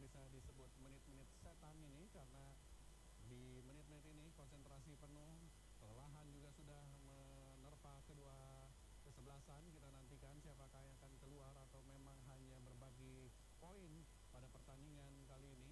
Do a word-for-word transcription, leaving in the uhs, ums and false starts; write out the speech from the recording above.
bisa disebut menit-menit setan ini karena di menit-menit ini konsentrasi penuh, kelelahan juga sudah menerpa kedua kesebelasan. Kita nantikan siapakah yang akan keluar atau memang hanya berbagi poin pada pertandingan kali ini.